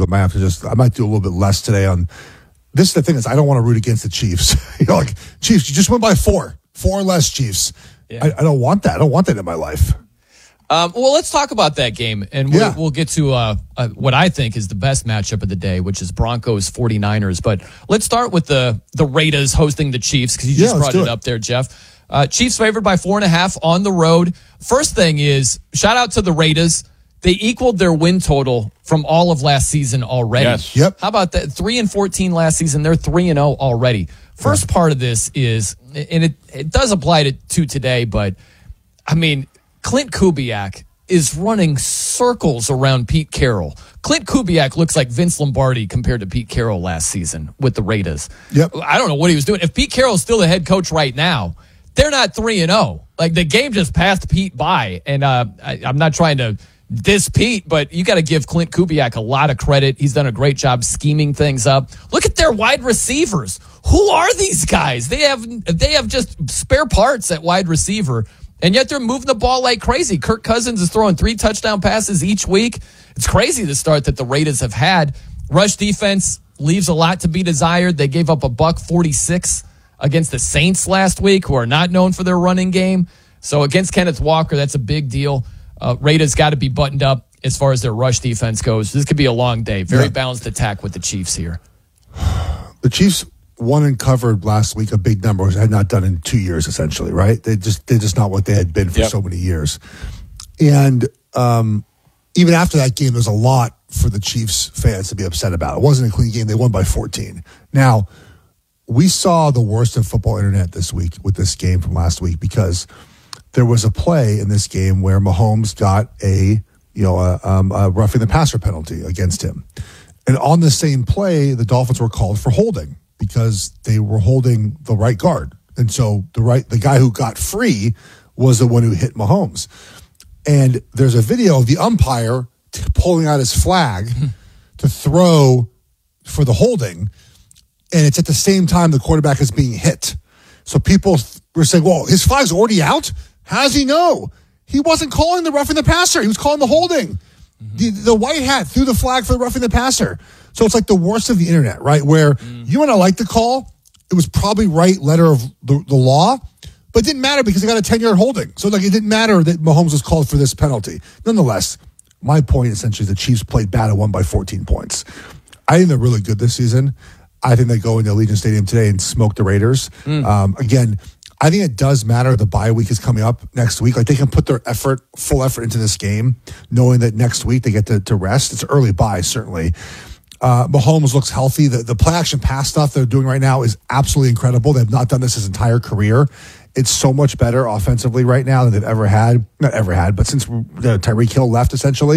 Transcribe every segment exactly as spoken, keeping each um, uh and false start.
I might have to just, I might do a little bit less today on, this is the thing is I don't want to root against the Chiefs. you know, like, Chiefs, you just went by four. Four less, Chiefs. Yeah. I, I don't want that. I don't want that in my life. Um, well, let's talk about that game, and we'll, yeah. we'll get to uh, uh, what I think is the best matchup of the day, which is Broncos forty-niners. But let's start with the, the Raiders hosting the Chiefs, because you just yeah, brought it, it up there, Jeff. Uh, Chiefs favored by four and a half on the road. First thing is, shout out to the Raiders. They equaled their win total from all of last season already. Yes. Yep. How about that? three and fourteen last season. They're three and oh already. First part of this is, and it, it does apply to, to today, but, I mean, Clint Kubiak is running circles around Pete Carroll. Clint Kubiak looks like Vince Lombardi compared to Pete Carroll last season with the Raiders. Yep. I don't know what he was doing. If Pete Carroll's still the head coach right now, they're not three and oh. Like, the game just passed Pete by, and uh, I, I'm not trying to diss Pete, but you got to give Clint Kubiak a lot of credit. He's done a great job scheming things up. Look at their wide receivers. Who are these guys? They have they have just spare parts at wide receiver, and yet they're moving the ball like crazy. Kirk Cousins is throwing three touchdown passes each week. It's crazy the start that the Raiders have had. Rush defense leaves a lot to be desired. They gave up a buck forty-six against the Saints last week, who are not known for their running game. So against Kenneth Walker, that's a big deal. Uh, Raiders got to be buttoned up as far as their rush defense goes. This could be a long day. Very yeah. balanced attack with the Chiefs here. The Chiefs won and covered last week a big number, which they had not done in two years, essentially, right? They just they're just not what they had been for yep. so many years. And um, even after that game, there's a lot for the Chiefs fans to be upset about. It wasn't a clean game. They won by fourteen. Now, we saw the worst of football internet this week with this game from last week, because there was a play in this game where Mahomes got a, you know, a, um, a roughing the passer penalty against him. And on the same play, the Dolphins were called for holding because they were holding the right guard. And so the right, the guy who got free was the one who hit Mahomes. And there's a video of the umpire t- pulling out his flag to throw for the holding. And it's at the same time the quarterback is being hit. So people were saying, well, his flag's already out? How does he know? He wasn't calling the roughing the passer. He was calling the holding. Mm-hmm. The, the white hat threw the flag for the roughing the passer. So it's like the worst of the internet, right? Where mm. you and I like the call. It was probably right letter of the, the law, but it didn't matter because they got a ten-yard holding. So like it didn't matter that Mahomes was called for this penalty. Nonetheless, my point essentially is the Chiefs played bad and won by fourteen points. I think they're really good this season. I think they go into Allegiant Stadium today and smoke the Raiders. Mm. Um, again, I think it does matter. The bye week is coming up next week. Like they can put their effort, full effort into this game, knowing that next week they get to, to rest. It's early bye, certainly. Uh, Mahomes looks healthy. The, the play action pass stuff they're doing right now is absolutely incredible. They've not done this his entire career. It's so much better offensively right now than they've ever had. Not ever had, but since uh, Tyreek Hill left, essentially.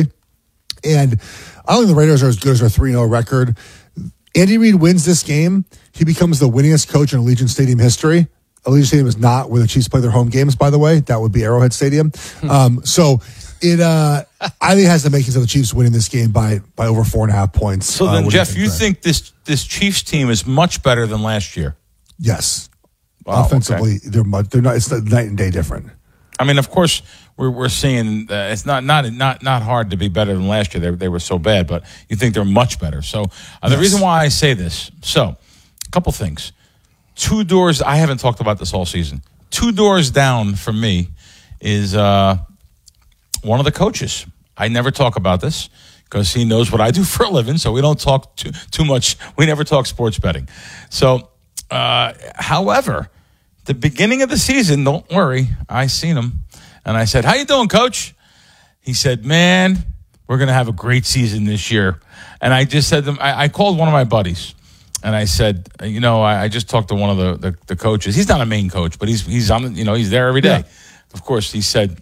And I don't think the Raiders are as good as their three and oh record. Andy Reid wins this game. He becomes the winningest coach in Allegiant Stadium history. Allegiant Stadium is not where the Chiefs play their home games, by the way. That would be Arrowhead Stadium. um, so it, uh, I think it has the makings of the Chiefs winning this game by by over four and a half points. So then, uh, Jeff, you, think, you think this this Chiefs team is much better than last year? Yes. Wow, offensively, okay. they're much, they're not. It's night and day different. I mean, of course, we're we're seeing uh, it's not not not not hard to be better than last year. They they were so bad, but you think they're much better. So uh, yes. The reason why I say this, so a couple things. Two doors, I haven't talked about this all season. Two doors down from me is uh, one of the coaches. I never talk about this because he knows what I do for a living, so we don't talk too, too much. We never talk sports betting. So, uh, however, the beginning of the season, don't worry, I seen him. And I said, how you doing, Coach? He said, man, we're going to have a great season this year. And I just said to him, I, I called one of my buddies. And I said, you know, I, I just talked to one of the, the, the coaches. He's not a main coach, but he's he's on, you know, he's there every day. Yeah. Of course, he said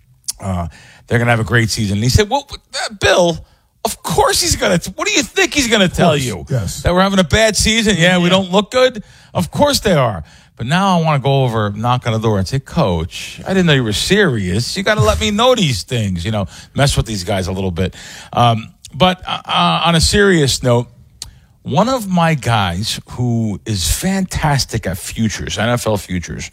uh, they're going to have a great season. And he said, well, Bill, of course he's going to. What do you think he's going to tell you? Yes. That we're having a bad season? Yeah, yeah, we don't look good? Of course they are. But now I want to go over, knock on the door and say, Coach, I didn't know you were serious. You got to let me know these things, you know, mess with these guys a little bit. Um, but uh, on a serious note, one of my guys who is fantastic at futures, N F L futures,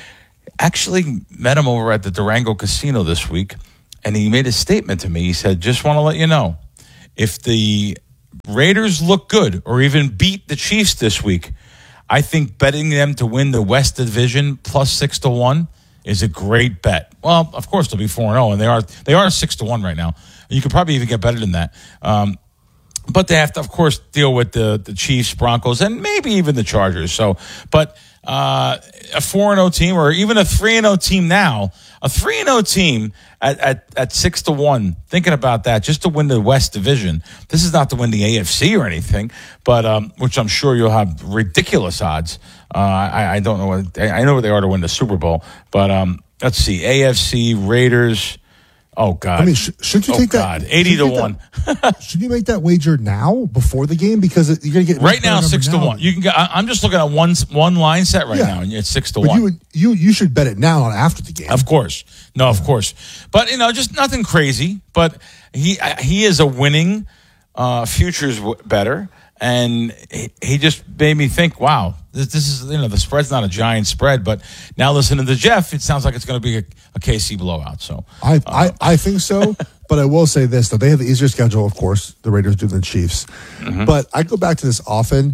actually met him over at the Durango Casino this week, and he made a statement to me. He said, just want to let you know, if the Raiders look good or even beat the Chiefs this week, I think betting them to win the West Division plus six to one is a great bet. Well, of course they'll be four and zero, and they are they are six to one right now. You could probably even get better than that. Um, but they have to, of course, deal with the the Chiefs, Broncos, and maybe even the Chargers. So, but uh, a four and zero team, or even a three and zero team now, a three and zero team at, at at six to one. Thinking about that, just to win the West Division. This is not to win the A F C or anything, but um, which I'm sure you'll have ridiculous odds. Uh, I, I don't know what I know what they are to win the Super Bowl, but um, let's see, A F C Raiders. Oh God! I mean, sh- should you oh, take God. that? Eighty to one. That, should you make that wager now before the game because you're going to get right now six now. to one. You can. Get, I'm just looking at one one line set right yeah. now, and it's six to but one. You, would, you you should bet it now, not after the game. Of course, no, yeah. of course. But you know, just nothing crazy. But he he is a winning uh, futures better. And he, he just made me think, wow, this, this is, you know, the spread's not a giant spread, but now listening to Jeff, it sounds like it's going to be a, a K C blowout. So I, uh, I, I think so, but I will say this, though. They have the easier schedule, of course, the Raiders do than the Chiefs. Mm-hmm. But I go back to this often.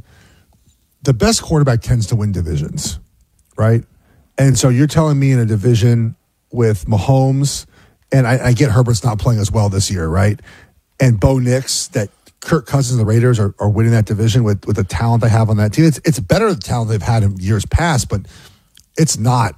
The best quarterback tends to win divisions, right? And so you're telling me in a division with Mahomes, and I, I get Herbert's not playing as well this year, right? And Bo Nix, that Kirk Cousins and the Raiders are, are winning that division with, with the talent they have on that team. It's it's better than the talent they've had in years past, but it's not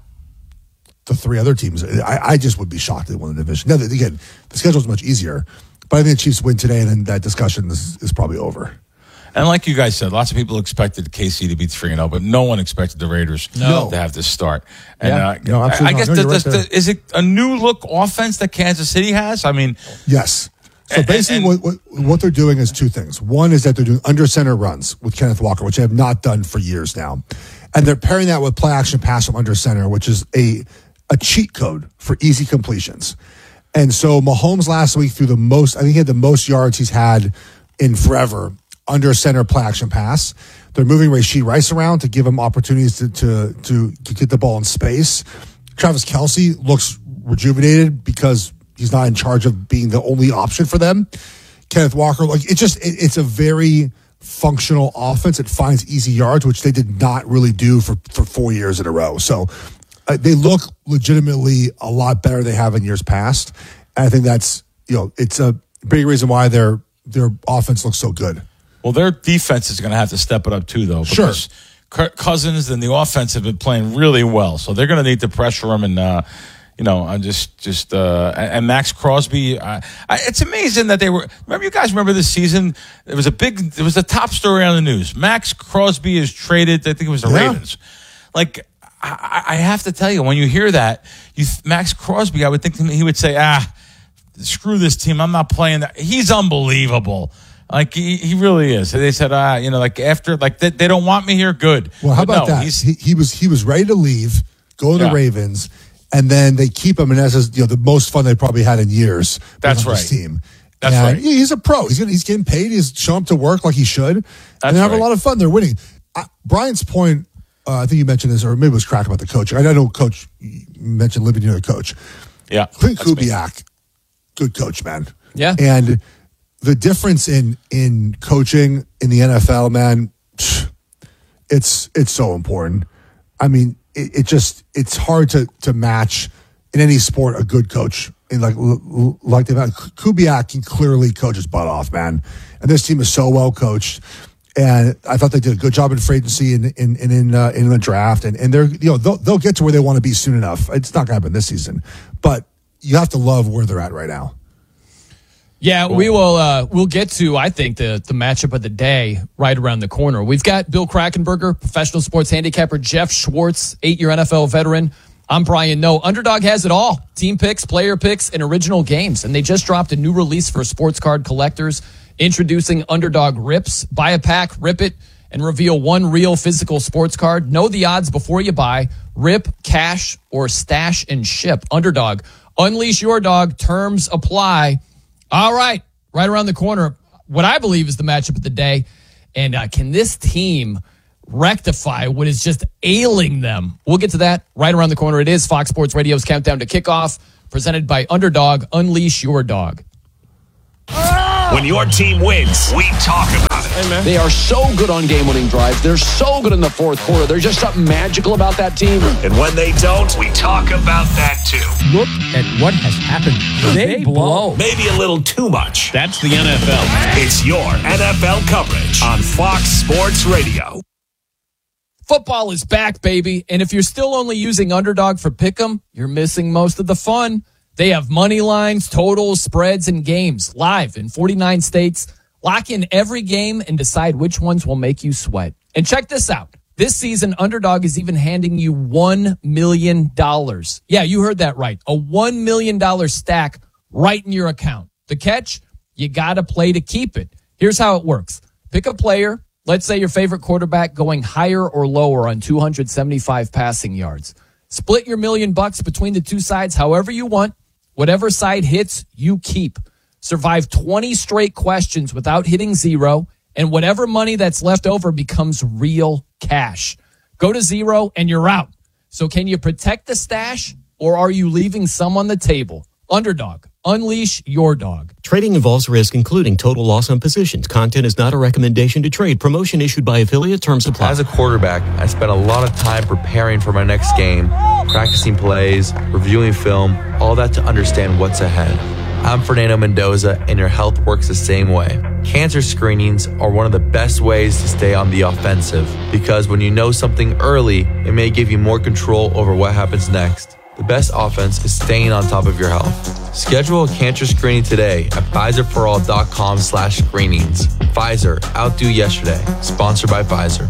the three other teams. I, I just would be shocked if they won the division. Now, again, the schedule is much easier, but I think the Chiefs win today, and then that discussion is, is probably over. And like you guys said, lots of people expected K C to be three and zero, but no one expected the Raiders no. to have this start. And yeah. uh, no, absolutely I guess no, the, right the, the, is it a new look offense that Kansas City has? I mean, yes. So basically, and, and, what, what what they're doing is two things. One is that they're doing under center runs with Kenneth Walker, which they have not done for years now, and they're pairing that with play action pass from under center, which is a a cheat code for easy completions. And so Mahomes last week threw the most. I think he had the most yards he's had in forever under center play action pass. They're moving Rashee Rice around to give him opportunities to to to, to get the ball in space. Travis Kelce looks rejuvenated because he's not in charge of being the only option for them. Kenneth Walker, like it's just, it, it's a very functional offense. It finds easy yards, which they did not really do for, for four years in a row. So uh, they look legitimately a lot better than they have in years past. And I think that's, you know, it's a big reason why their their offense looks so good. Well, their defense is going to have to step it up too, though. Because sure. Kirk Cousins and the offense have been playing really well. So they're going to need to pressure him and, uh, You know, I'm just, just, uh, and Max Crosby. Uh, I, it's amazing that they were. Remember, you guys remember this season? It was a big, it was a top story on the news. Max Crosby is traded. I think it was the yeah. Ravens. Like, I, I have to tell you, when you hear that, you Max Crosby, I would think he would say, ah, screw this team. I'm not playing that. He's unbelievable. Like, he, he really is. They said, ah, you know, like after, like they, they don't want me here. Good. Well, how but about no, that? He, he was, he was ready to leave, go to yeah. the Ravens. And then they keep him, and that's you know the most fun they probably had in years. That's right. This team. That's and right. He's a pro. He's getting, he's getting paid. He's showing up to work like he should, That's and they have right. a lot of fun. They're winning. I, Brian's point, uh, I think you mentioned this, or maybe it was Crack about the coach. I know Coach you mentioned living near the coach. Yeah, Clint Kubiak, good coach, man. Yeah, and the difference in in coaching in the N F L, man, it's it's so important. I mean. It, it just it's hard to to match in any sport a good coach in like like they've had. Kubiak can clearly coach his butt off, man, and this team is so well coached. And I thought they did a good job in free agency and in in in, uh, in the draft, and and they're you know they'll they'll get to where they want to be soon enough. It's not going to happen this season, but you have to love where they're at right now. Yeah, we will. Uh, we'll get to, I think, the the matchup of the day right around the corner. We've got Bill Krackomberger, professional sports handicapper, Jeff Schwartz, eight-year N F L veteran. I'm Brian Noe. Underdog has it all: team picks, player picks, and original games. And they just dropped a new release for sports card collectors, introducing Underdog Rips. Buy a pack, rip it, and reveal one real physical sports card. Know the odds before you buy. Rip, cash, or stash and ship. Underdog. Unleash your dog. Terms apply. All right, right around the corner, what I believe is the matchup of the day. And uh, can this team rectify what is just ailing them? We'll get to that right around the corner. It is Fox Sports Radio's Countdown to Kickoff, presented by Underdog. Unleash your dog. Oh! When your team wins, we talk about it. Hey, they are so good on game-winning drives. They're so good in the fourth quarter. There's just something magical about that team. And when they don't, we talk about that too. Look at what has happened. They, they blow. Maybe a little too much. That's the N F L. It's your N F L coverage on Fox Sports Radio. Football is back, baby. And if you're still only using Underdog for Pick'em, you're missing most of the fun. They have money lines, totals, spreads, and games live in forty-nine states. Lock in every game and decide which ones will make you sweat. And check this out. This season, Underdog is even handing you one million dollars. Yeah, you heard that right. A one million dollars stack right in your account. The catch? You got to play to keep it. Here's how it works. Pick a player. Let's say your favorite quarterback going higher or lower on two hundred seventy-five passing yards. Split your million bucks between the two sides however you want. Whatever side hits, you keep. Survive twenty straight questions without hitting zero, and whatever money that's left over becomes real cash. Go to zero and you're out. So can you protect the stash, or are you leaving some on the table? Underdog. Unleash your dog. Trading involves risk, including total loss on positions. Content is not a recommendation to trade. Promotion issued by affiliate. Terms apply. As a quarterback, I spent a lot of time preparing for my next game, practicing plays, reviewing film, all that to understand what's ahead. I'm Fernando Mendoza, and your health works the same way. Cancer screenings are one of the best ways to stay on the offensive, because when you know something early, it may give you more control over what happens next. The best offense is staying on top of your health. Schedule a cancer screening today at Pfizerforall.com slash screenings. Pfizer, outdo yesterday. Sponsored by Pfizer.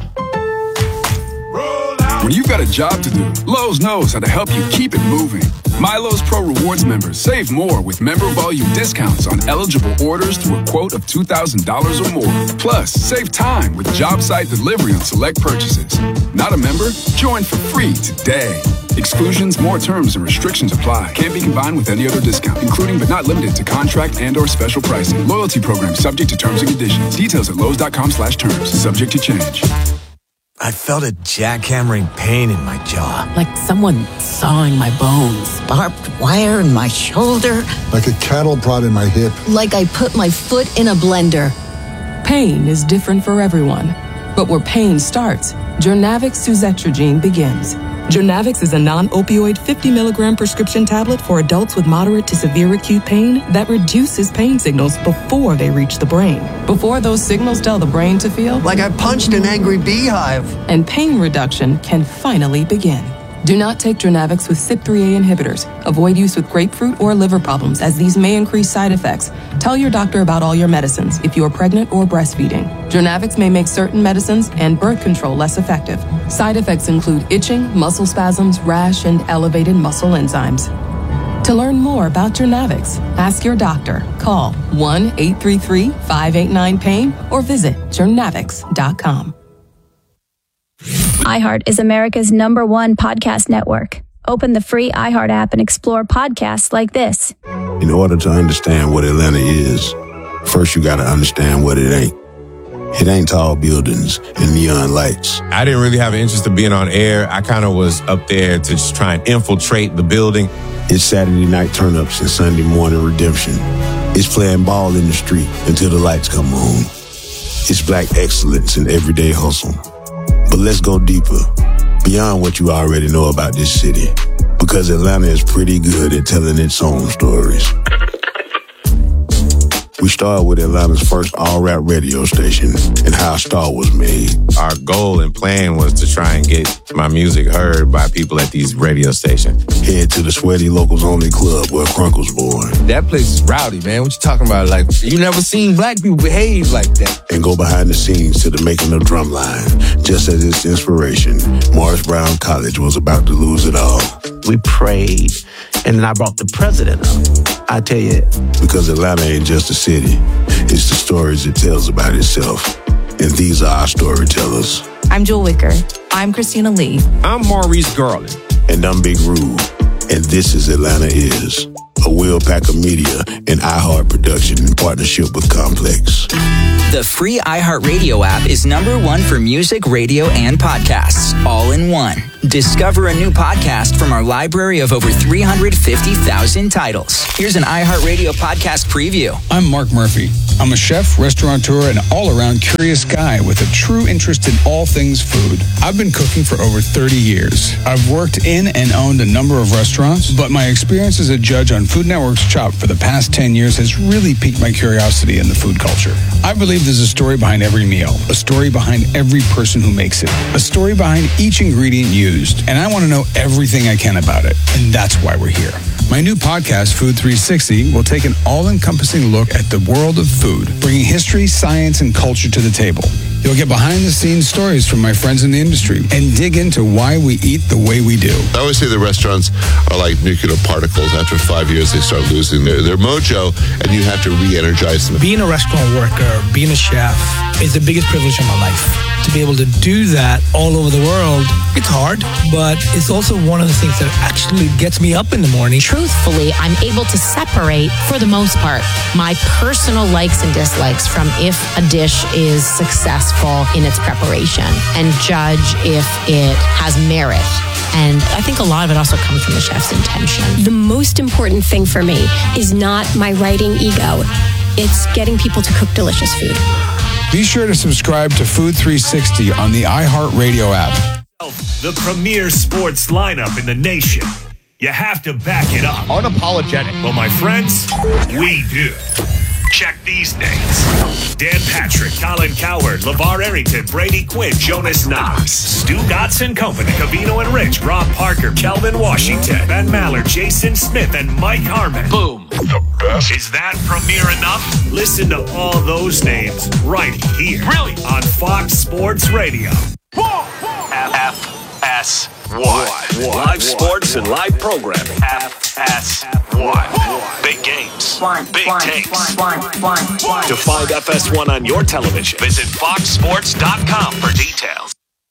When you've got a job to do, Lowe's knows how to help you keep it moving. MyLowe's Pro Rewards members save more with member volume discounts on eligible orders through a quote of two thousand dollars or more. Plus, save time with job site delivery on select purchases. Not a member? Join for free today. Exclusions, more terms, and restrictions apply. Can't be combined with any other discount, including but not limited to contract and or special pricing. Loyalty program subject to terms and conditions. Details at Lowe's.com slash terms. Subject to change. I felt a jackhammering pain in my jaw. Like someone sawing my bones. Barbed wire in my shoulder. Like a cattle prod in my hip. Like I put my foot in a blender. Pain is different for everyone. But where pain starts, Journavx suzetrigine begins. Journavx is a non-opioid fifty milligram prescription tablet for adults with moderate to severe acute pain that reduces pain signals before they reach the brain. Before those signals tell the brain to feel like I punched an angry beehive. And pain reduction can finally begin. Do not take Journavx with C Y P three A inhibitors. Avoid use with grapefruit or liver problems, as these may increase side effects. Tell your doctor about all your medicines if you are pregnant or breastfeeding. Journavx may make certain medicines and birth control less effective. Side effects include itching, muscle spasms, rash, and elevated muscle enzymes. To learn more about Journavx, ask your doctor. Call one eight three three, five eight nine, pain or visit journavx dot com. iHeart is America's number one podcast network. Open the free iHeart app and explore podcasts like this. In order to understand what Atlanta is, first you got to understand what it ain't. It ain't tall buildings and neon lights. I didn't really have an interest in being on air. I kind of was up there to just try and infiltrate the building. It's Saturday night turn-ups and Sunday morning redemption. It's playing ball in the street until the lights come on. It's black excellence in everyday hustle. But let's go deeper, beyond what you already know about this city, because Atlanta is pretty good at telling its own stories. We started with Atlanta's first all-rap radio station and how a star was made. Our goal and plan was to try and get my music heard by people at these radio stations. Head to the Sweaty Locals Only Club where Crunk was born. That place is rowdy, man. What you talking about? Like, you never seen black people behave like that. And go behind the scenes to the making of Drumline. Just as its inspiration, Morris Brown College was about to lose it all. We prayed, and then I brought the president up. I tell you. Because Atlanta ain't just a city. It's the stories it tells about itself. And these are our storytellers. I'm Jewel Wicker. I'm Christina Lee. I'm Maurice Garland. And I'm Big Rube. And this is Atlanta Is, a Will Packer Media and iHeart production in partnership with Complex. The free iHeartRadio app is number one for music, radio, and podcasts, all in one. Discover a new podcast from our library of over three hundred fifty thousand titles. Here's an iHeartRadio podcast preview. I'm Mark Murphy. I'm a chef, restaurateur, and all-around curious guy with a true interest in all things food. I've been cooking for over thirty years. I've worked in and owned a number of restaurants, but my experience as a judge on Food Network's Chopped for the past ten years has really piqued my curiosity in the food culture. I believe there's a story behind every meal, a story behind every person who makes it, a story behind each ingredient used, and I want to know everything I can about it, and that's why we're here. My new podcast, Food three sixty, will take an all-encompassing look at the world of food, bringing history, science, and culture to the table. You'll get behind-the-scenes stories from my friends in the industry and dig into why we eat the way we do. I always say the restaurants are like nuclear particles. After five years, they start losing their, their mojo, and you have to re-energize them. Being a restaurant worker, being a chef, is the biggest privilege of my life. To be able to do that all over the world, it's hard, but it's also one of the things that actually gets me up in the morning. Truthfully, I'm able to separate, for the most part, my personal likes and dislikes from if a dish is successful in its preparation and judge if it has merit. And I think a lot of it also comes from the chef's intention. The most important thing for me is not my writing ego. It's getting people to cook delicious food. Be sure to subscribe to Food three sixty on the iHeartRadio app. The premier sports lineup in the nation. You have to back it up. Unapologetic. Well, my friends, we do. Check these names. Dan Patrick, Colin Cowherd, LeVar Arrington, Brady Quinn, Jonas Knox, Stu Gotson Company, Cavino and Rich, Rob Parker, Kelvin Washington, Ben Maller, Jason Smith, and Mike Harmon. Boom. The best. Is that premier enough? Listen to all those names right here. Really? On Fox Sports Radio. F S one. Live sports and live programming. F S one. Big games. Big takes. To find F S one on your television, visit fox sports dot com for details.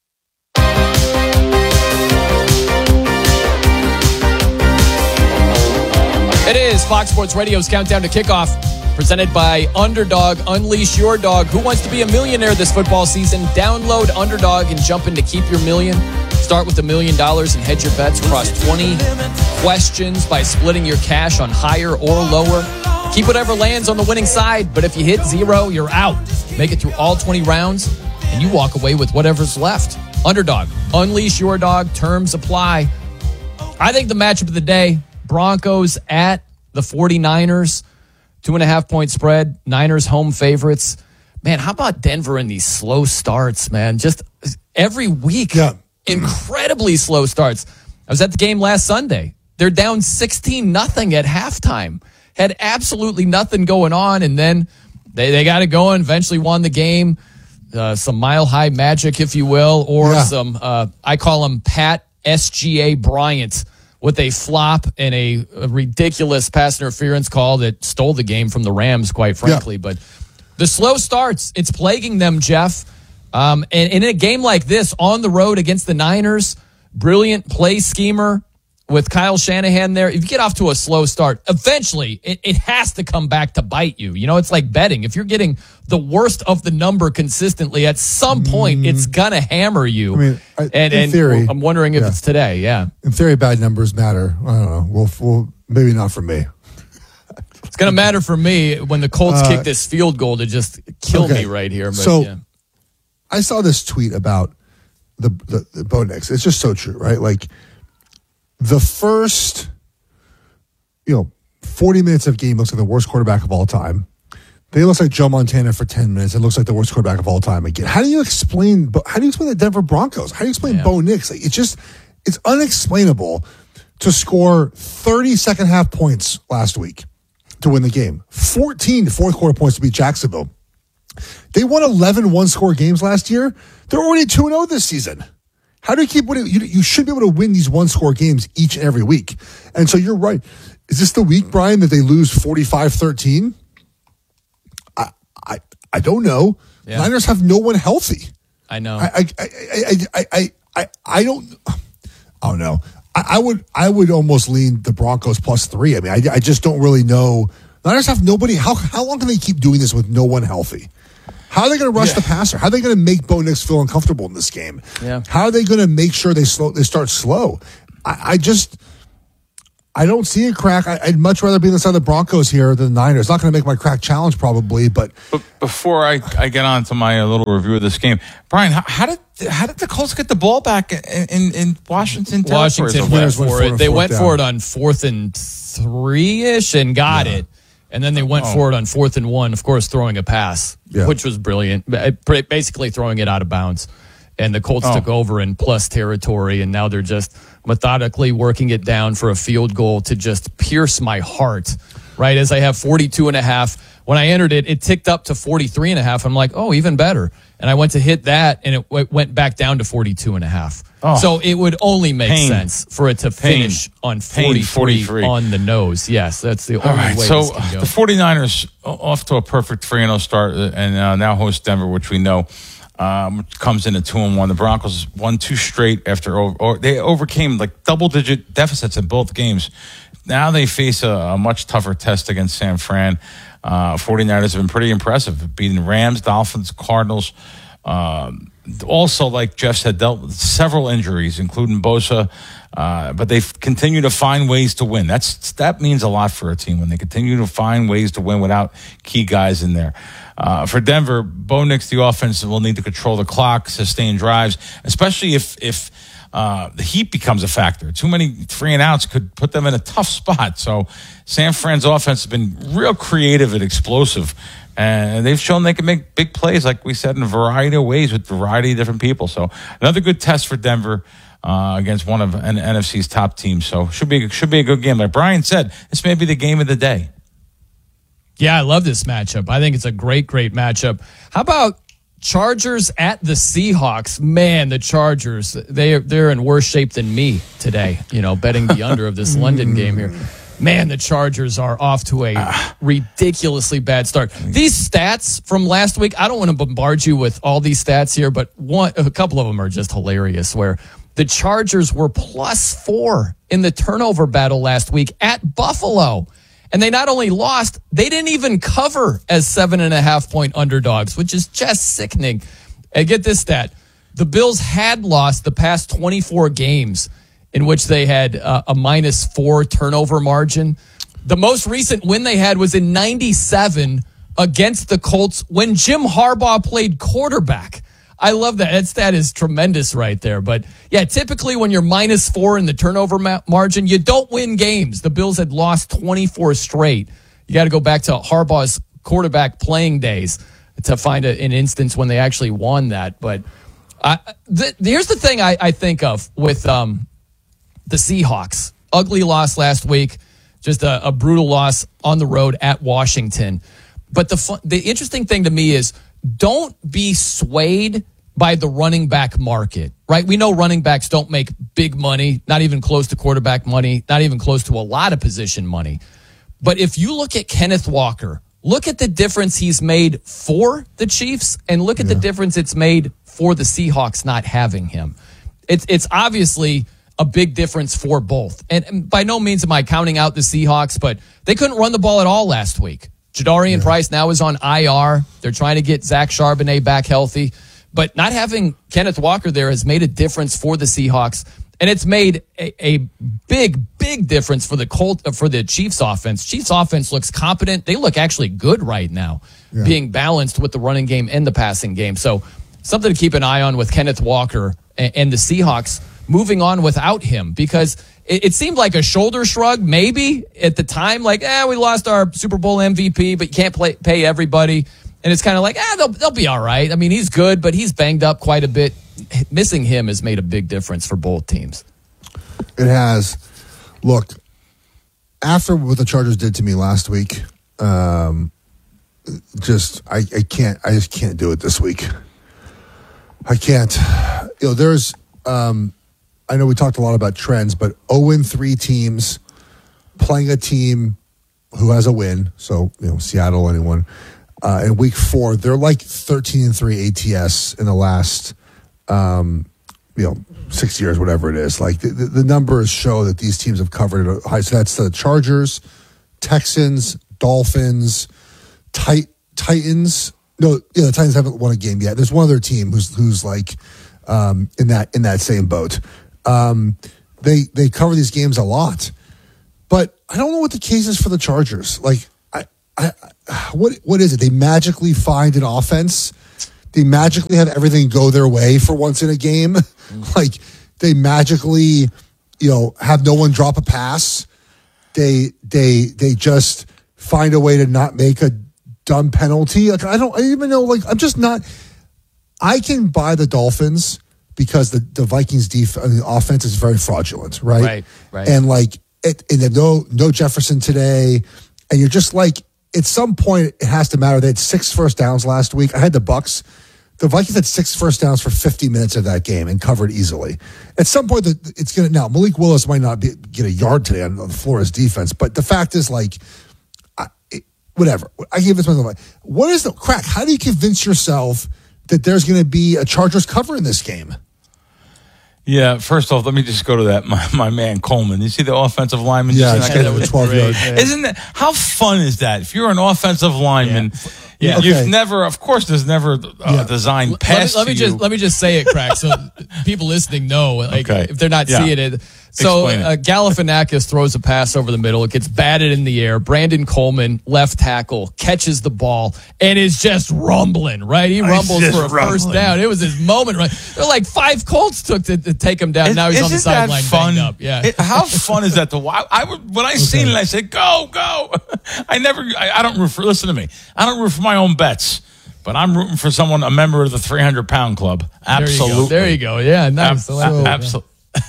It is Fox Sports Radio's Countdown to Kickoff, presented by Underdog. Unleash your dog. Who wants to be a millionaire this football season? Download Underdog and jump in to keep your million. Start with a million dollars and hedge your bets across twenty questions by splitting your cash on higher or lower. Keep whatever lands on the winning side, but if you hit zero, you're out. Make it through all twenty rounds, and you walk away with whatever's left. Underdog. Unleash your dog. Terms apply. I think the matchup of the day, Broncos at the 49ers. Two and a half point spread. Niners home favorites. Man, how about Denver in these slow starts, man? Just every week. Yeah. Incredibly slow starts. I was at the game last Sunday. They're down sixteen nothing at halftime. Had absolutely nothing going on, and then they, they got it going, eventually won the game. Uh, some mile-high magic, if you will, or yeah. some, uh, I call them Pat S G A Bryant, with a flop and a, a ridiculous pass interference call that stole the game from the Rams, quite frankly. Yeah. But the slow starts, it's plaguing them, Jeff. Um, and, and in a game like this, on the road against the Niners, brilliant play schemer with Kyle Shanahan there. If you get off to a slow start, eventually it, it has to come back to bite you. You know, it's like betting. If you're getting the worst of the number consistently, at some point mm. it's going to hammer you. I mean, I, and, in and theory, I'm wondering if yeah. it's today. Yeah. In theory, bad numbers matter. I don't know. Well, well maybe not for me. It's going to matter for me when the Colts uh, kick this field goal to just kill okay. me right here. But, so yeah. I saw this tweet about the, the, the Bo Nix. It's just so true, right? Like, the first, you know, forty minutes of game looks like the worst quarterback of all time. Then it looks like Joe Montana for ten minutes. It looks like the worst quarterback of all time again. How do you explain? How do you explain the Denver Broncos? How do you explain yeah. Bo Nix? Like, it's just, it's unexplainable to score thirty second half points last week to win the game. fourteen fourth quarter points to beat Jacksonville. They won eleven one score games last year. They're already two and oh this season. How do you keep winning? You, you should be able to win these one-score games each and every week. And so you're right. Is this the week, Brian, that they lose forty-five thirteen? I I I don't know. Yeah. Niners have no one healthy. I know. I I I I I, I, I don't. I don't know. I, I would I would almost lean the Broncos plus three. I mean, I, I just don't really know. Niners have nobody. How how long can they keep doing this with no one healthy? How are they going to rush Yeah. the passer? How are they going to make Bo Nix feel uncomfortable in this game? Yeah. How are they going to make sure they slow? They start slow. I, I just, I don't see a crack. I, I'd much rather be on the side of the Broncos here than the Niners. Not going to make my crack challenge probably, but But before I, I get on to my uh, little review of this game, Brian, how, how did how did the Colts get the ball back in in, in Washington? territory? Washington the went Winners went for for it it. on They fourth went down. for it on fourth and three-ish and got it. And then they went Oh. for it on fourth and one, of course, throwing a pass, Yeah. which was brilliant. Ba- Basically throwing it out of bounds. And the Colts Oh. took over in plus territory, and now they're just methodically working it down for a field goal to just pierce my heart, right? As I have forty-two and a half. When I entered it, it ticked up to forty-three and a half. I'm like, oh, even better. And I went to hit that, and it w- went back down to forty-two and a half. Oh. So it would only make Pain. sense for it to Pain. finish on Pain, forty-three, forty-three. on the nose. Yes, that's the All only right, way so this can go. the 49ers off to a perfect three and oh start uh, and uh, now host Denver, which we know um, which comes in at two and one. The Broncos won two straight after over, or they overcame like double-digit deficits in both games. Now they face a, a much tougher test against San Fran. Uh, 49ers have been pretty impressive, beating Rams, Dolphins, Cardinals. Um, also, like Jeff said, dealt with several injuries, including Bosa, uh, but they've continued to find ways to win. That's that means a lot for a team when they continue to find ways to win without key guys in there. Uh, for Denver, Bo Nix, the offense will need to control the clock, sustain drives, especially if if uh, the heat becomes a factor. Too many three and outs could put them in a tough spot. So San Fran's offense has been real creative and explosive. And they've shown they can make big plays, like we said, in a variety of ways with a variety of different people. So another good test for Denver uh, against one of N- NFC's top teams. So should be should be a good game. Like Brian said, this may be the game of the day. Yeah, I love this matchup. I think it's a great, great matchup. How about Chargers at the Seahawks? Man, the Chargers, they, they're in worse shape than me today, you know, betting the under of this London game here. Man, the Chargers are off to a ridiculously bad start. These stats from last week, I don't want to bombard you with all these stats here, but one, a couple of them are just hilarious, where the Chargers were plus four in the turnover battle last week at Buffalo. And they not only lost, they didn't even cover as seven and a half point underdogs, which is just sickening. And get this stat. The Bills had lost the past twenty-four games in which they had uh, a minus four turnover margin. The most recent win they had was in ninety-seven against the Colts when Jim Harbaugh played quarterback. I love that. That stat is tremendous right there. But yeah, typically when you're minus four in the turnover ma- margin, you don't win games. The Bills had lost twenty-four straight. You got to go back to Harbaugh's quarterback playing days to find a, an instance when they actually won that. But I, th- here's the thing I, I think of with um, the Seahawks. Ugly loss last week. Just a, a brutal loss on the road at Washington. But the fun, the interesting thing to me is don't be swayed by the running back market, right? We know running backs don't make big money, not even close to quarterback money, not even close to a lot of position money. But if you look at Kenneth Walker, look at the difference he's made for the Chiefs and look at yeah. the difference it's made for the Seahawks not having him. It's, it's obviously a big difference for both. And, and by no means am I counting out the Seahawks, but they couldn't run the ball at all last week. Jadarian yeah. Price now is on I R. They're trying to get Zach Charbonnet back healthy. But not having Kenneth Walker there has made a difference for the Seahawks. And it's made a, a big, big difference for the Colt, for the Chiefs offense. Chiefs offense looks competent. They look actually good right now, yeah. being balanced with the running game and the passing game. So something to keep an eye on with Kenneth Walker and, and the Seahawks moving on without him, because it, it seemed like a shoulder shrug maybe at the time, like, eh, we lost our Super Bowl M V P, but you can't play, pay everybody. And it's kind of like, ah, they'll, they'll be all right. I mean, he's good, but he's banged up quite a bit. Missing him has made a big difference for both teams. It has. Look, after what the Chargers did to me last week, um, just I, I can't. I just can't do it this week. I can't. You know, there's. Um, I know we talked a lot about trends, but oh and three teams playing a team who has a win. So, you know, Seattle, anyone. Uh, in week four, they're like thirteen and three A T S in the last, um, you know, six years, whatever it is. Like the, the numbers show that these teams have covered it high. So that's the Chargers, Texans, Dolphins, Tit- Titans, No, yeah, the Titans haven't won a game yet. There's one other team who's who's like um, in that in that same boat. Um, they they cover these games a lot, but I don't know what the case is for the Chargers. Like, I, I, what what is it? They magically find an offense. They magically have everything go their way for once in a game. Mm. Like, they magically, you know, have no one drop a pass. They they they just find a way to not make a dumb penalty. Like, I don't I don't even know. Like, I'm just not. I can buy the Dolphins because the, the Vikings def, uh, the offense is very fraudulent, right? Right, right. And like, it, and they have no no Jefferson today, and you're just like, at some point it has to matter. They had six first downs last week. I had the Bucks. The Vikings had six first downs for fifty minutes of that game and covered easily. At some point, the, it's going to now. Malik Willis might not be, get a yard today on, on Florida's defense, but the fact is, like, I, it, whatever. I give this one. What is the crack? How do you convince yourself that there's going to be a Chargers cover in this game? Yeah, first off, let me just go to that my, my man Coleman. You see the offensive lineman? Yeah, just yeah that was twelve yards. Yeah. Isn't that how fun is that? If you're an offensive lineman, yeah. you, Yeah. you've Okay. never, of course, there's never uh, Yeah. designed Let pass. me, let me to just you. let me just say it, Crack, so people listening know, like, Okay. if they're not Yeah. seeing it. So Explain it. uh, Galifianakis throws a pass over the middle. It gets batted in the air. Brandon Coleman, left tackle, catches the ball and is just rumbling, right? He rumbles just for a rumbling. first down. It was his moment, right? They're like five Colts took to, to take him down. Is- now he's on the isn't that sideline fun? banged up. Yeah. It- how fun is that to watch? I, would when I seen it, I said, "Go, go!" I never. I, I don't root for. Listen to me. I don't root for my own bets, but I'm rooting for someone, a member of the three hundred pound club. Absolutely. There you go. There you go. Yeah, nice. Ab- So- absolutely.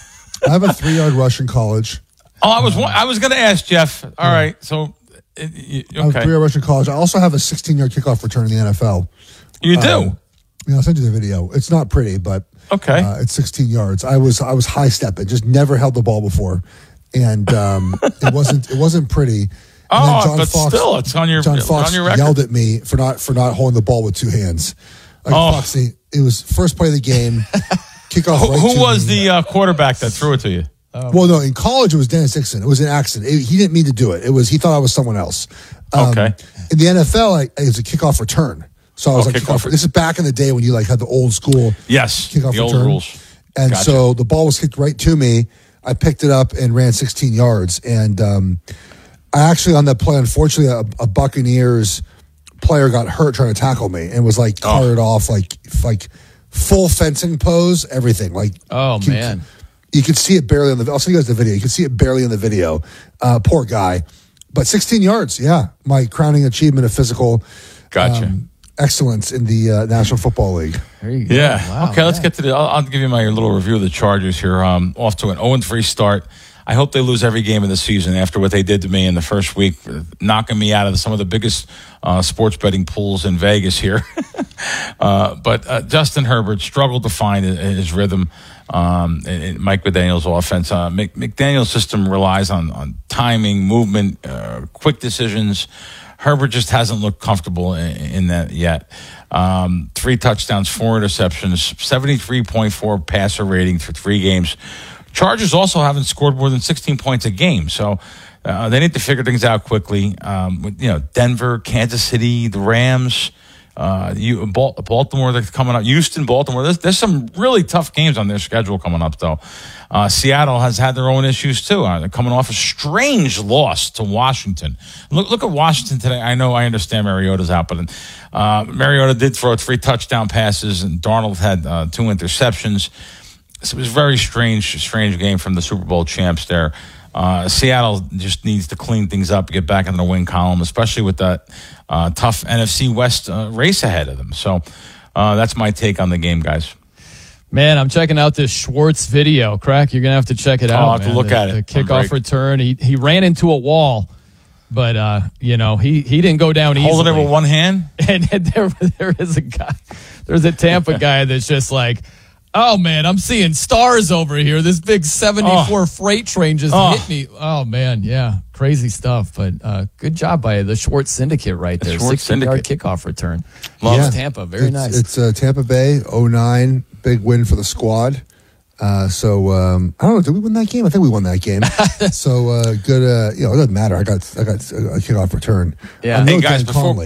I have a three yard rush in college. Oh, I was. I was going to ask Jeff. All right, so it, you, I have a okay, three yard rush in college. I also have a sixteen yard kickoff return in the N F L. you do. Um, Yeah, I'll send you the video. It's not pretty, but Okay. uh, it's sixteen yards. I was I was high stepping, just never held the ball before, and um, it wasn't it wasn't pretty. And Oh, then but still, it's on your- John it's Fox on your record. yelled at me for not for not holding the ball with two hands. Like, Oh. Foxy, it was first play of the game. Kickoff. Who, right who to was me. the uh, quarterback that threw it to you? Well, no, in college it was Dennis Dixon. It was an accident. It- he didn't mean to do it. It was he thought I was someone else. Um, Okay. In the N F L, I, it was a kickoff return. So I was Oh, like, kickoff kickoff. This is back in the day when you like had the old school Yes, kickoff the old return. rules. And Gotcha. so the ball was kicked right to me. I picked it up and ran sixteen yards. And um, I actually on that play, unfortunately, a, a Buccaneers player got hurt trying to tackle me and was like carted off, like like full fencing pose, everything. Like Oh, you- man. You could see it barely on the. I'll send you guys the video. You could see it barely in the video. Uh, poor guy, but sixteen yards. Yeah, my crowning achievement of physical Gotcha. um, excellence in the uh, National Football League. There you go. Yeah. Wow, okay, let's yeah. get to the. I'll, I'll give you my little review of the Chargers here. Um, off to an oh and three start. I hope they lose every game of the season after what they did to me in the first week, uh, knocking me out of some of the biggest uh, sports betting pools in Vegas here. uh, but uh, Justin Herbert struggled to find his, his rhythm. Um, in, in Mike McDaniel's offense, uh, Mc, McDaniel's system relies on on timing, movement, uh, quick decisions. Herbert just hasn't looked comfortable in, in that yet. Um, three touchdowns, four interceptions, seventy-three point four passer rating for three games. Chargers also haven't scored more than sixteen points a game, so uh, they need to figure things out quickly. Um, with, you know, Denver, Kansas City, the Rams, uh, you, Bal- Baltimore, they're coming up. Houston, Baltimore. There's, there's some really tough games on their schedule coming up, though. Uh, Seattle has had their own issues too. Uh, they're coming off a strange loss to Washington. Look, look at Washington today. I know, I understand Mariota's out, but uh, Mariota did throw three touchdown passes, and Darnold had uh, two interceptions. So it was a very strange, strange game from the Super Bowl champs there. Uh, Seattle just needs to clean things up, get back in the win column, especially with that uh, tough N F C West uh, race ahead of them. So uh, that's my take on the game, guys. Man, I'm checking out this Schwartz video. Crack, you're gonna have to check it Oh, out. I'll have to man. look the, at it. The I'm kickoff great. return. He he ran into a wall, but uh, you know he he didn't go down easily. Holding it with one hand. And, and there there is a guy. There's a Tampa guy that's just like, oh man, I'm seeing stars over here. This big seventy-four Oh. freight train just Oh. hit me. Oh man, yeah, crazy stuff. But uh, good job by the Schwartz Syndicate right there. Schwartz sixty-yard Syndicate. kickoff return. Yeah. Loves Tampa. Very it's, nice. It's uh, Tampa Bay, oh nine, big win for the squad. Uh, so um, I don't know. Did we win that game? I think we won that game. so uh, good. Uh, you know, it doesn't matter. I got I got a kickoff return. Yeah. I know Hey, guys, Dan before, Conley.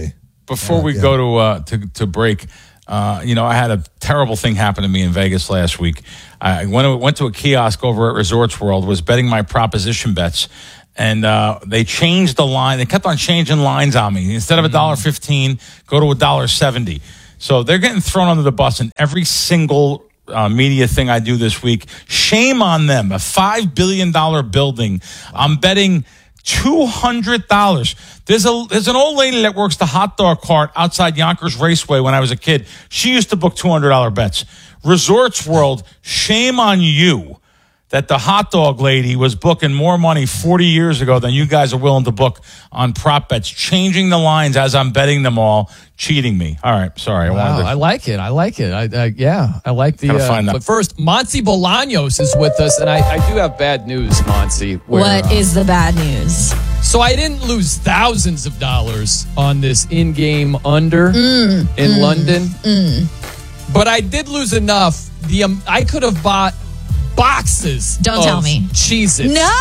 before Yeah, we yeah. go to uh, to to break, uh, you know, I had a terrible thing happen to me in Vegas last week. I went to, went to a kiosk over at Resorts World, was betting my proposition bets, and uh, they changed the line. They kept on changing lines on me. Instead of a dollar fifteen, go to a dollar seventy. So they're getting thrown under the bus in every single uh, media thing I do this week. Shame on them. A five billion dollar building. I'm betting two hundred dollars. There's a there's an old lady that works the hot dog cart outside Yonkers Raceway when I was a kid. She used to book two hundred dollars bets. Resorts World, shame on you that the hot dog lady was booking more money forty years ago than you guys are willing to book on prop bets, changing the lines as I'm betting them all, cheating me. All right, sorry. I Wow, wanted to, I like it. I like it. I, I yeah, I like the. Gotta Uh, find that. but first, Monty Bolaños is with us, and I, I do have bad news, Monty. where, What uh, is the bad news? So I didn't lose thousands of dollars on this in-game under Mm, in mm, London, mm. but I did lose enough. The um, I could have bought boxes. Don't of tell me. Cheez-Its. No.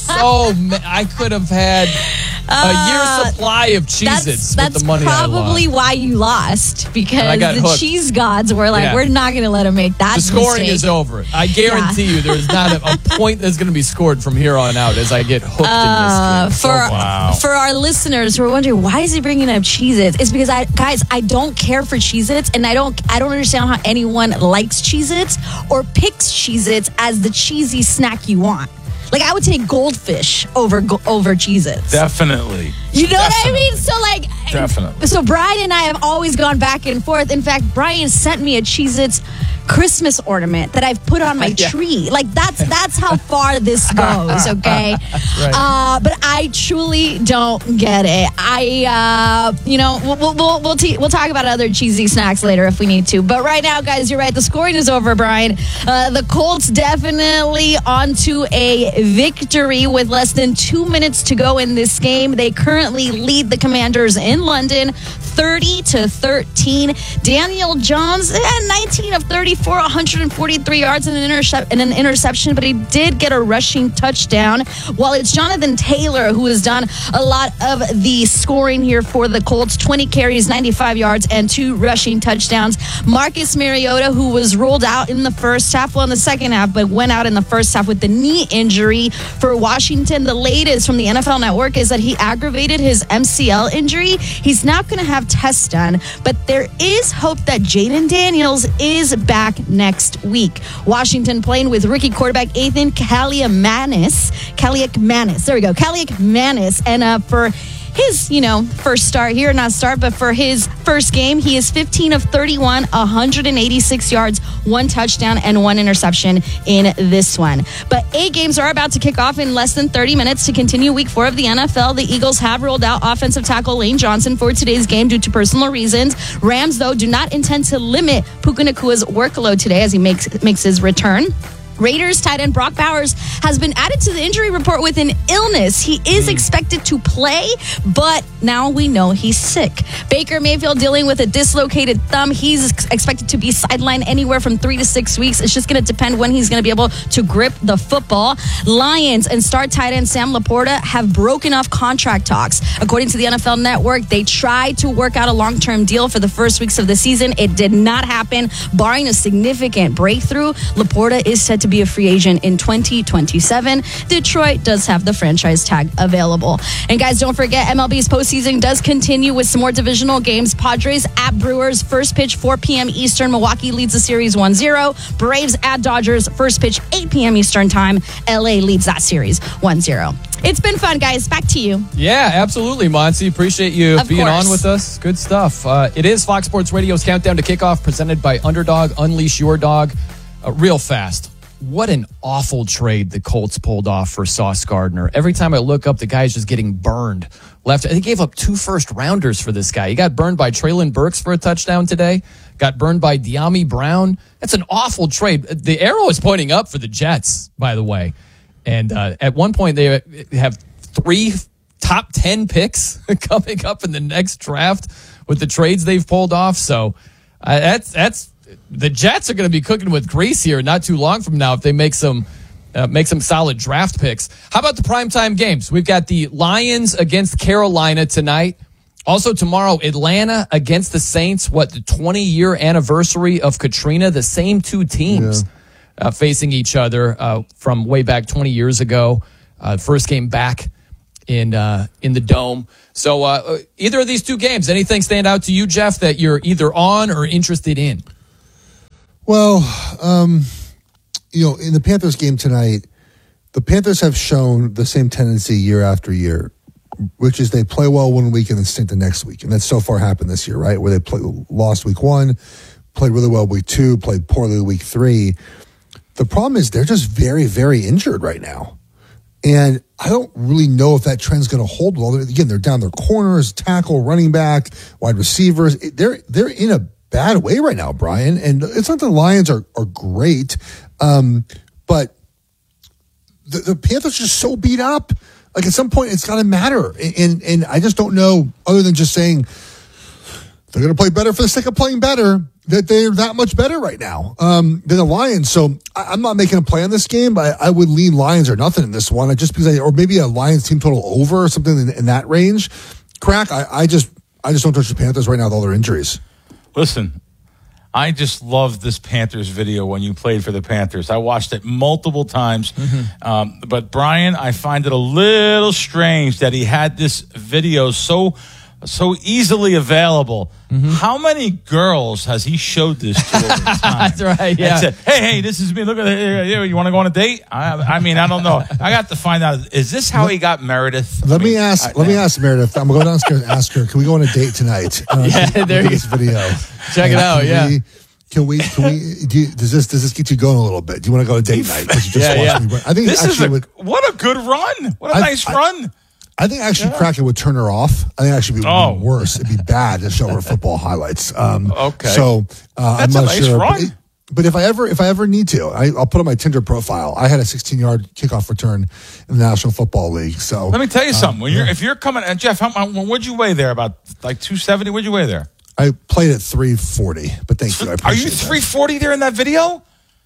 So ma- I could have had a Uh, year's supply of Cheez-Its That's, with that's the money I probably lost. why you lost, And I because got the hooked. cheese gods were like, Yeah. we're not going to let him make that The scoring mistake. is over. I guarantee you there is not a, a point that's going to be scored from here on out as I get hooked Uh, in this game. for So wow. for our listeners who are wondering why is he bringing up Cheez-Its, it's because I guys I don't care for Cheez-Its, and I don't I don't understand how anyone likes Cheez-Its or picks Cheez-Its as the cheesy snack you want. Like I would take Goldfish over go- over Cheez-Its. definitely. You know what I Definitely. mean? So like Definitely. So Brian and I have always gone back and forth. In fact, Brian sent me a Cheez-Its Christmas ornament that I've put on my Yeah. tree. Like that's that's how far this goes, okay? Right. Uh, but I truly don't get it. I uh, you know, we'll we'll we'll we'll, te- we'll talk about other cheesy snacks later if we need to. But right now, guys, you're right. The scoring is over, Brian. Uh, the Colts definitely onto a victory with less than two minutes to go in this game. They currently lead the Commanders in London thirty to thirteen. Daniel Jones had nineteen of thirty-four, one hundred forty-three yards and an, intercept- and an interception, but he did get a rushing touchdown. While it's Jonathan Taylor who has done a lot of the scoring here for the Colts, twenty carries, ninety-five yards, and two rushing touchdowns. Marcus Mariota, who was ruled out in the first half, well, in the second half, but went out in the first half with the knee injury for Washington. The latest from the N F L Network is that he aggravated his M C L injury. He's not going to have tests done, but there is hope that Jaden Daniels is back next week. Washington playing with rookie quarterback Ethan Kaliakmanis. Kaliakmanis. There we go. Kaliakmanis. And uh, for his, you know, first start here, not start, but for his first game, he is fifteen of thirty-one, one hundred eighty-six yards, one touchdown, and one interception in this one. But eight games are about to kick off in less than thirty minutes to continue week four of the N F L. The Eagles have rolled out offensive tackle Lane Johnson for today's game due to personal reasons. Rams, though, do not intend to limit Puka Nakua's workload today as he makes makes his return. Raiders tight end Brock Bowers has been added to the injury report with an illness. He is expected to play, but now we know he's sick. Baker Mayfield dealing with a dislocated thumb. He's ex- expected to be sidelined anywhere from three to six weeks. It's just going to depend when he's going to be able to grip the football. Lions and star tight end Sam Laporta have broken off contract talks. According to the N F L Network, they tried to work out a long-term deal for the first weeks of the season. It did not happen. Barring a significant breakthrough, Laporta is set to be a free agent in twenty twenty-seven. Detroit does have the franchise tag available. And guys, don't forget, M L B's postseason does continue with some more divisional games. Padres at Brewers, first pitch four p.m. Eastern. Milwaukee leads the series one zero. Braves at Dodgers, first pitch eight p.m. Eastern time. L A leads that series one zero. It's been fun, guys. Back to you. Yeah, absolutely, Monty. Appreciate you Of being course. on with us. Good stuff. Uh, it is Fox Sports Radio's Countdown to Kickoff, presented by Underdog. Unleash your dog. Uh, real fast. What an awful trade the Colts pulled off for Sauce Gardner. Every time I look up, the guy's just getting burned. Left. They gave up two first rounders for this guy. He got burned by Traylon Burks for a touchdown today. Got burned by De'Ami Brown. That's an awful trade. The arrow is pointing up for the Jets, by the way. And uh, at one point, they have three top ten picks coming up in the next draft with the trades they've pulled off. So uh, that's that's the Jets are going to be cooking with grease here not too long from now if they make some uh, make some solid draft picks. How about the primetime games? We've got the Lions against Carolina tonight Also tomorrow, Atlanta against the Saints. What, the twenty-year anniversary of Katrina? The same two teams yeah. uh, facing each other uh, from way back twenty years ago. Uh, first game back in uh, in the Dome. So uh, either of these two games, anything stand out to you, Jeff, that you're either on or interested in? Well, um, you know, in the Panthers game tonight, the Panthers have shown the same tendency year after year, which is they play well one week and then stink the next week. And that's so far happened this year, right? Where they play, lost week one, played really well week two, played poorly week three. The problem is they're just very, very injured right now. And I don't really know if that trend's going to hold well. Again, they're down their corners, tackle, running back, wide receivers. They're they're in a bad way right now, Brian. And it's not the Lions are, are great, um, but the, the Panthers are just so beat up. Like at some point, it's got to matter. And, and I just don't know, other than just saying they're going to play better for the sake of playing better, that they're that much better right now um, than the Lions. So I, I'm not making a play on this game, but I, I would lean Lions or nothing in this one. I just because I, or maybe a Lions team total over or something in, in that range. Crack. I, I just I just don't touch the Panthers right now with all their injuries. Listen, I just loved this Panthers video when you played for the Panthers. I watched it multiple times. Mm-hmm. Um, but Brian, I find it a little strange that he had this video so so easily available. Mm-hmm. How many girls has he showed this to over time? That's right, yeah. And said, hey, hey, this is me. Look at it. You want to go on a date? I, I mean, I don't know. I got to find out. Is this how he got Meredith? Let I me mean, ask. I, let me ask Meredith. I'm going to go downstairs and ask her. Can we go on a date tonight? Uh, yeah, there you this video. Check it out. Can Yeah. We, Can we? Can we? Do you, does this? Does this get you going a little bit? Do you want to go to date night? You just yeah, yeah. Me, I think this is a, would, what a good run. What a I, nice I, run. I think actually yeah. Kraken would turn her off. I think actually be oh. worse. It'd be bad to show her football highlights. Um, okay. So uh, That's I'm not a nice sure. run. But, it, but if I ever, if I ever need to, I, I'll put on my Tinder profile. I had a sixteen-yard kickoff return in the National Football League. So let me tell you um, something. When yeah. you're, if you're coming, and Jeff, how, what'd you weigh there? About like two seventy. What'd you weigh there? I played at three forty, but thank you. I Are you that. three forty there in that video?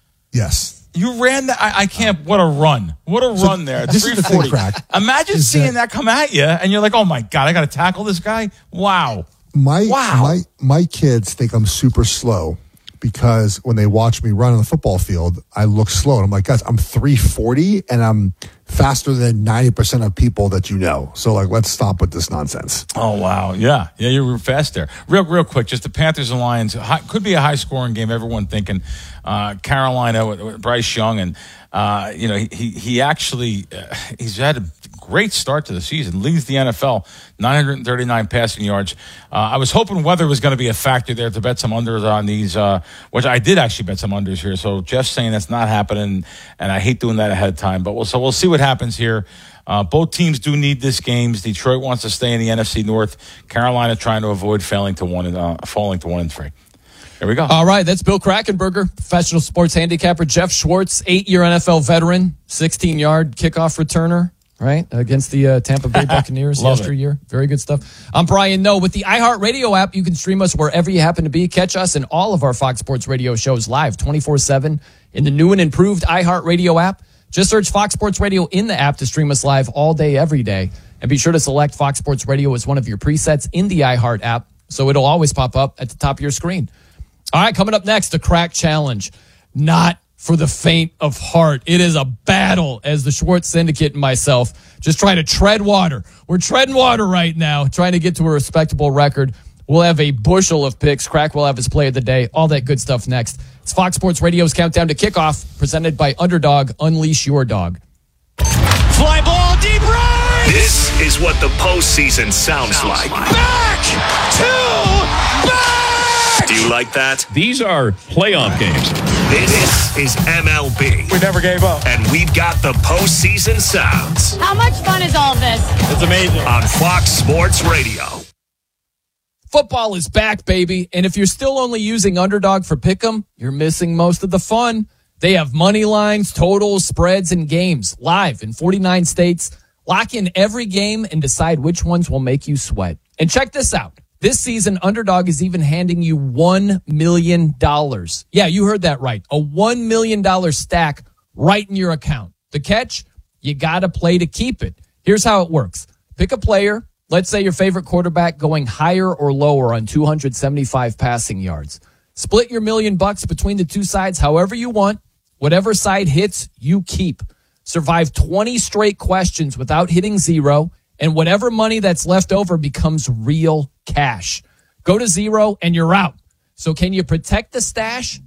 Yes. You ran that. I, I can't. What a run. What a So run there. this is the thing, Crack. Imagine is seeing that- that, come at you and you're like, oh my God, I got to tackle this guy. Wow. My, wow. my, my kids think I'm super slow because when they watch me run on the football field, I look slow. And I'm like, guys, I'm three forty and I'm faster than ninety percent of people that you know. So, like, let's stop with this nonsense. Oh, wow. Yeah. Yeah, you were fast there. Real, real quick, just the Panthers and Lions. High, could be a high-scoring game, everyone thinking. Uh, Carolina with, with Bryce Young, and, uh, you know, he, he actually, uh, he's had a great start to the season. Leads the N F L, nine hundred thirty-nine passing yards. Uh, I was hoping weather was going to be a factor there to bet some unders on these, uh, which I did actually bet some unders here. So Jeff's saying that's not happening, and I hate doing that ahead of time. But we'll, so we'll see what happens here. Uh, both teams do need this games. Detroit wants to stay in the N F C North. Carolina trying to avoid failing to one and uh, falling to one and three. There we go. All right, that's Bill Krackenberger, professional sports handicapper. Jeff Schwartz, eight-year N F L veteran, sixteen-yard kickoff returner, right, against the uh, Tampa Bay Buccaneers yesteryear. Very good stuff. I'm Brian Noe. With the iHeartRadio app, you can stream us wherever you happen to be. Catch us and all of our Fox Sports Radio shows live twenty-four seven in the new and improved iHeartRadio app. Just search Fox Sports Radio in the app to stream us live all day, every day. And be sure to select Fox Sports Radio as one of your presets in the iHeart app, so it'll always pop up at the top of your screen. All right, coming up next, the Crack Challenge. Not for the faint of heart. It is a battle as the Schwartz Syndicate and myself just try to tread water. We're treading water right now, trying to get to a respectable record. We'll have a bushel of picks. Crack will have his play of the day. All that good stuff next. It's Fox Sports Radio's Countdown to Kickoff, presented by Underdog. Unleash your dog. Fly ball deep right! This is what the postseason sounds, sounds like. Back to back! Do you like that? These are playoff games. This is M L B. We never gave up. And we've got the postseason sounds. How much fun is all this? It's amazing. On Fox Sports Radio. Football is back, baby. And if you're still only using Underdog for Pick'em, you're missing most of the fun. They have money lines, totals, spreads, and games live in forty-nine states. Lock in every game and decide which ones will make you sweat. And check this out. This season, Underdog is even handing you one million dollars. Yeah, you heard that right. A one million dollars stack right in your account. The catch? You got to play to keep it. Here's how it works. Pick a player, Let's say your favorite quarterback going higher or lower on two hundred seventy-five passing yards. Split your million bucks between the two sides however you want. Whatever side hits, you keep. Survive twenty straight questions without hitting zero, and whatever money that's left over becomes real cash. Go to zero and you're out. So can you protect the stash